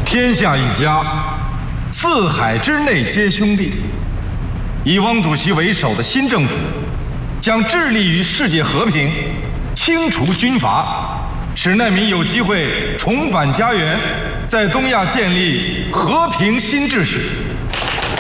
天下一家，四海之内皆兄弟。以汪主席为首的新政府，将致力于世界和平，清除军阀，使难民有机会重返家园，在东亚建立和平新秩序。